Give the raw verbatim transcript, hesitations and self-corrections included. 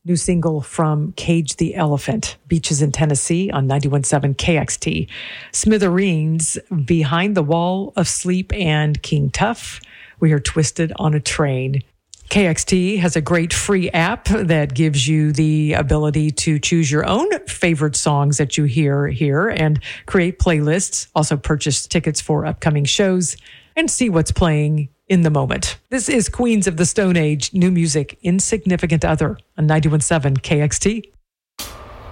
New single from Cage the Elephant, Beaches in Tennessee on ninety-one point seven K X T. Smithereens, Behind the Wall of Sleep, and King Tuff, We Are Twisted on a Train. K X T has a great free app that gives you the ability to choose your own favorite songs that you hear here and create playlists, also purchase tickets for upcoming shows, and see what's playing in the moment. This is Queens of the Stone Age, new music, Insignificant Other on ninety-one point seven K X T.